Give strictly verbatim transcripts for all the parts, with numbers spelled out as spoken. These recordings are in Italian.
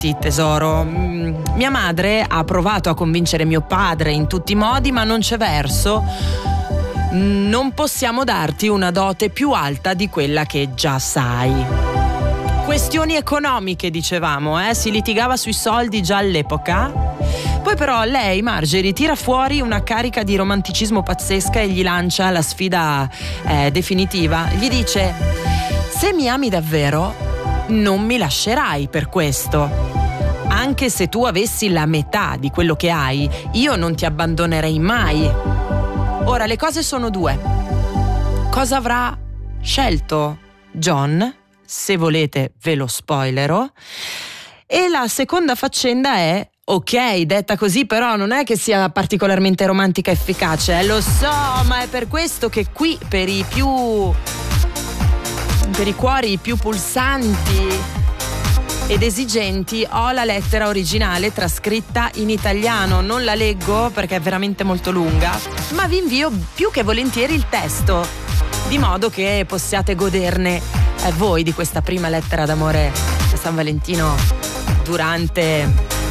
Sì, tesoro, mia madre ha provato a convincere mio padre in tutti i modi, ma non c'è verso. Non possiamo darti una dote più alta di quella che già sai. Questioni economiche, dicevamo, eh? Si litigava sui soldi già all'epoca. Poi però lei, Marjorie, tira fuori una carica di romanticismo pazzesca e gli lancia la sfida eh, definitiva. Gli dice: se mi ami davvero, non mi lascerai per questo. Anche se tu avessi la metà di quello che hai, io non ti abbandonerei mai. Ora, le cose sono due. Cosa avrà scelto John? Se volete ve lo spoilerò. E la seconda faccenda è: ok, detta così però non è che sia particolarmente romantica e efficace, eh? Lo so, ma è per questo che qui, per i più... per i cuori più pulsanti ed esigenti, ho la lettera originale trascritta in italiano. Non la leggo perché è veramente molto lunga, ma vi invio più che volentieri il testo, di modo che possiate goderne eh, voi di questa prima lettera d'amore a San Valentino durante eh,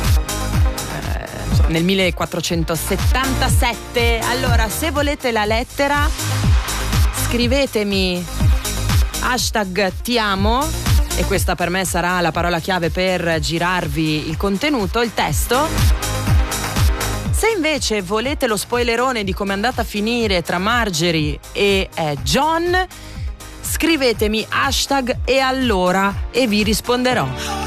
nel millequattrocentosettantasette. Allora, se volete la lettera, scrivetemi hashtag ti amo, e questa per me sarà la parola chiave per girarvi il contenuto, il testo. Se invece volete lo spoilerone di come è andata a finire tra Marjorie e eh, John, scrivetemi hashtag e allora e vi risponderò.